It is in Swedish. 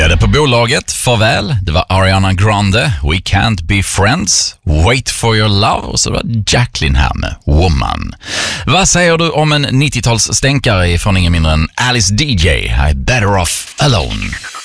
började på bolaget, farväl. Det var Ariana Grande, We Can't Be Friends, Wait For Your Love och så var Jacqueline här med Woman. Vad säger du om en 90-talsstänkare från ingen mindre än Alice DJ, I Better Off Alone?